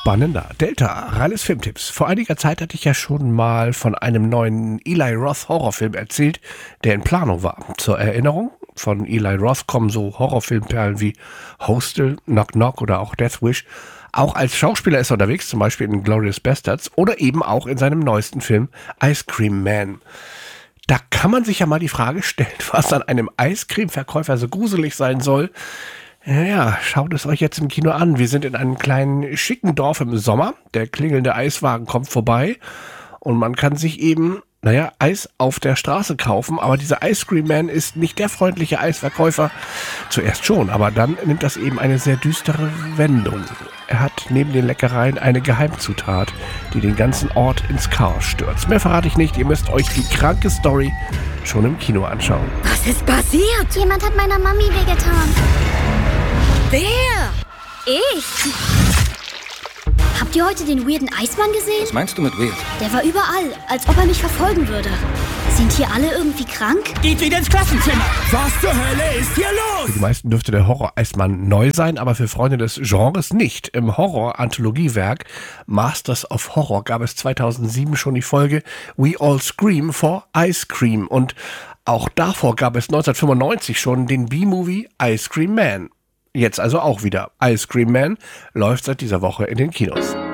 spannender. Delta, reines Filmtipps. Vor einiger Zeit hatte ich ja schon mal von einem neuen Eli Roth Horrorfilm erzählt, der in Planung war. Zur Erinnerung, von Eli Roth kommen so Horrorfilmperlen wie Hostel, Knock Knock oder auch Death Wish. Auch als Schauspieler ist er unterwegs, zum Beispiel in Inglourious Basterds oder eben auch in seinem neuesten Film Ice Cream Man. Da kann man sich ja mal die Frage stellen, was an einem Eiscremeverkäufer so gruselig sein soll. Ja, schaut es euch jetzt im Kino an. Wir sind in einem kleinen, schicken Dorf im Sommer. Der klingelnde Eiswagen kommt vorbei und man kann sich eben, Eis auf der Straße kaufen. Aber dieser Ice Cream Man ist nicht der freundliche Eisverkäufer. Zuerst schon, aber dann nimmt das eben eine sehr düstere Wendung. Er hat neben den Leckereien eine Geheimzutat, die den ganzen Ort ins Chaos stürzt. Mehr verrate ich nicht. Ihr müsst euch die kranke Story schon im Kino anschauen. Was ist passiert? Jemand hat meiner Mami wehgetan. Wer? Ich? Habt ihr heute den weirden Eismann gesehen? Was meinst du mit weird? Der war überall, als ob er mich verfolgen würde. Sind hier alle irgendwie krank? Geht wieder ins Klassenzimmer! Was zur Hölle ist hier los? Für die meisten dürfte der Horror-Eismann neu sein, aber für Freunde des Genres nicht. Im Horror-Anthologiewerk Masters of Horror gab es 2007 schon die Folge We All Scream for Ice Cream. Und auch davor gab es 1995 schon den B-Movie Ice Cream Man. Jetzt also auch wieder. Ice Cream Man läuft seit dieser Woche in den Kinos.